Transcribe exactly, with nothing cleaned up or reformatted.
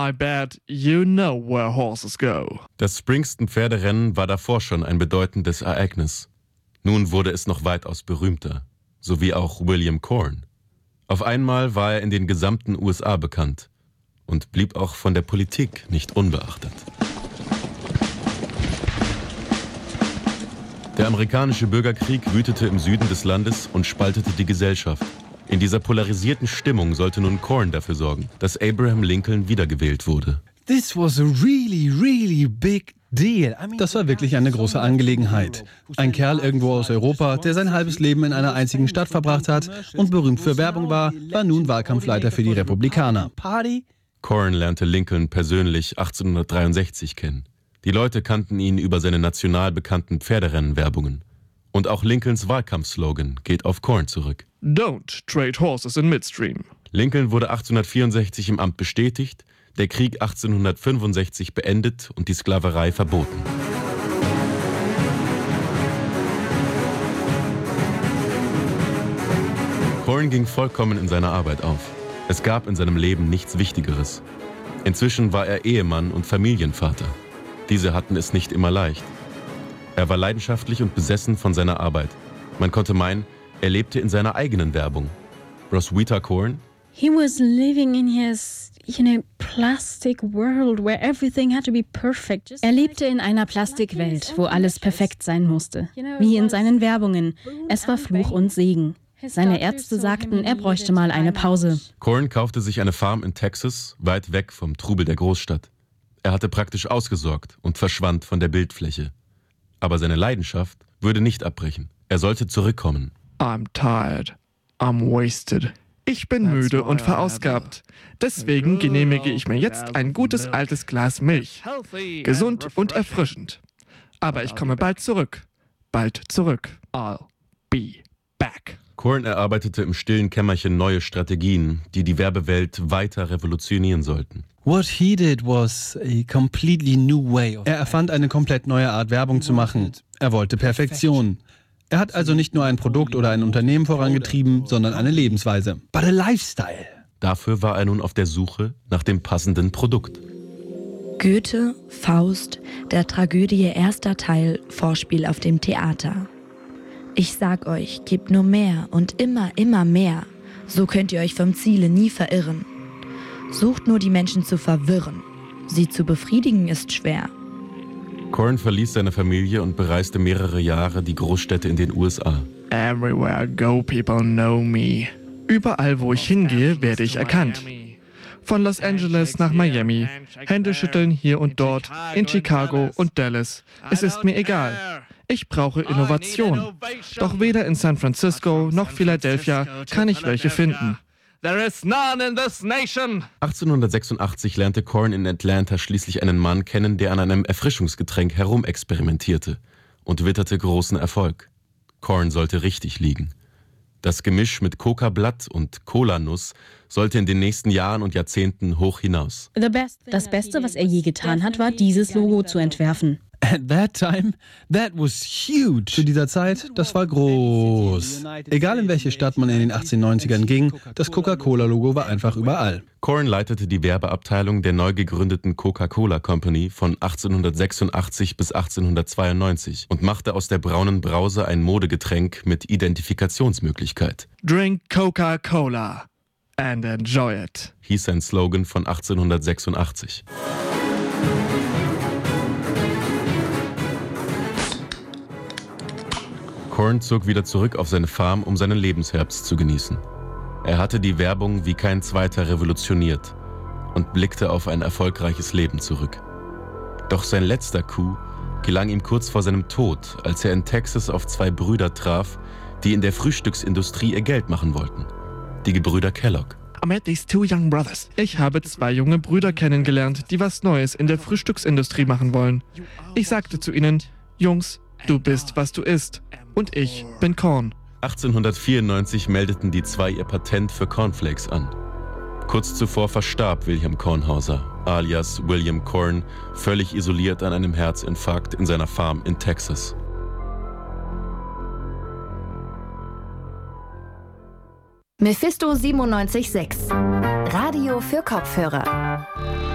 I bet you know where horses go. Das Springston-Pferderennen war davor schon ein bedeutendes Ereignis. Nun wurde es noch weitaus berühmter, so wie auch William Corn. Auf einmal war er in den gesamten U S A bekannt und blieb auch von der Politik nicht unbeachtet. Der amerikanische Bürgerkrieg wütete im Süden des Landes und spaltete die Gesellschaft. In dieser polarisierten Stimmung sollte nun Corn dafür sorgen, dass Abraham Lincoln wiedergewählt wurde. This was a really, really big deal. I mean, das war wirklich eine große Angelegenheit. Ein Kerl irgendwo aus Europa, der sein halbes Leben in einer einzigen Stadt verbracht hat und berühmt für Werbung war, war nun Wahlkampfleiter für die Republikaner. Corn lernte Lincoln persönlich achtzehnhundertdreiundsechzig kennen. Die Leute kannten ihn über seine national bekannten Pferderennenwerbungen. Und auch Lincolns Wahlkampfslogan geht auf Corn zurück. Don't trade horses in midstream. Lincoln wurde achtzehnhundertvierundsechzig im Amt bestätigt, der Krieg achtzehnhundertfünfundsechzig beendet und die Sklaverei verboten. Corn ging vollkommen in seiner Arbeit auf. Es gab in seinem Leben nichts Wichtigeres. Inzwischen war er Ehemann und Familienvater. Diese hatten es nicht immer leicht. Er war leidenschaftlich und besessen von seiner Arbeit. Man konnte meinen, er lebte in seiner eigenen Werbung. Roswitha Corn? He was living in his, you know, plastic world where everything had to be perfect. Er lebte in einer Plastikwelt, wo alles perfekt sein musste. Wie in seinen Werbungen. Es war Fluch und Segen. Seine Ärzte sagten, er bräuchte mal eine Pause. Corn kaufte sich eine Farm in Texas, weit weg vom Trubel der Großstadt. Er hatte praktisch ausgesorgt und verschwand von der Bildfläche. Aber seine Leidenschaft würde nicht abbrechen. Er sollte zurückkommen. I'm tired. I'm wasted. Ich bin müde und verausgabt. Deswegen genehmige ich mir jetzt ein gutes altes Glas Milch. Gesund und erfrischend. Aber ich komme bald zurück. Bald zurück. I'll be back. Corn erarbeitete im stillen Kämmerchen neue Strategien, die die Werbewelt weiter revolutionieren sollten. What he did was a completely new way of... Er erfand eine komplett neue Art, Werbung zu machen. Er wollte Perfektion. Er hat also nicht nur ein Produkt oder ein Unternehmen vorangetrieben, sondern eine Lebensweise. But a lifestyle. Dafür war er nun auf der Suche nach dem passenden Produkt. Goethe, Faust, der Tragödie erster Teil, Vorspiel auf dem Theater. Ich sag euch, gebt nur mehr und immer, immer mehr. So könnt ihr euch vom Ziele nie verirren. Sucht nur die Menschen zu verwirren. Sie zu befriedigen ist schwer. Corn verließ seine Familie und bereiste mehrere Jahre die Großstädte in den U S A. Everywhere I go, people know me. Überall, wo ich hingehe, werde ich erkannt. Von Los Angeles nach Miami, Händeschütteln hier und dort, in Chicago und Dallas. Es ist mir egal. Ich brauche Innovation. Doch weder in San Francisco noch Philadelphia kann ich welche finden. There is none in this nation. achtzehnhundertsechsundachtzig lernte Corn in Atlanta schließlich einen Mann kennen, der an einem Erfrischungsgetränk herumexperimentierte und witterte großen Erfolg. Corn sollte richtig liegen. Das Gemisch mit Coca-Blatt und Cola-Nuss sollte in den nächsten Jahren und Jahrzehnten hoch hinaus. Das Beste, was er je getan hat, war, dieses Logo zu entwerfen. At that time, that was huge. Zu dieser Zeit, das war groß. Egal in welche Stadt man in den achtzehnhundertneunzigern ging, das Coca-Cola-Logo war einfach überall. Corn leitete die Werbeabteilung der neu gegründeten Coca-Cola Company von achtzehnhundertsechsundachtzig bis achtzehnhundertzweiundneunzig und machte aus der braunen Brause ein Modegetränk mit Identifikationsmöglichkeit. Drink Coca-Cola and enjoy it, hieß sein Slogan von achtzehnhundertsechsundachtzig. Corn zog wieder zurück auf seine Farm, um seinen Lebensherbst zu genießen. Er hatte die Werbung wie kein zweiter revolutioniert und blickte auf ein erfolgreiches Leben zurück. Doch sein letzter Coup gelang ihm kurz vor seinem Tod, als er in Texas auf zwei Brüder traf, die in der Frühstücksindustrie ihr Geld machen wollten. Die Gebrüder Kellogg. I met these two young brothers. Ich habe zwei junge Brüder kennengelernt, die was Neues in der Frühstücksindustrie machen wollen. Ich sagte zu ihnen, Jungs, du bist, was du isst. Und ich bin Corn. achtzehnhundertvierundneunzig meldeten die zwei ihr Patent für Cornflakes an. Kurz zuvor verstarb William Kornhauser, alias William Corn, völlig isoliert an einem Herzinfarkt in seiner Farm in Texas. Mephisto siebenundneunzig Komma sechs. Radio für Kopfhörer.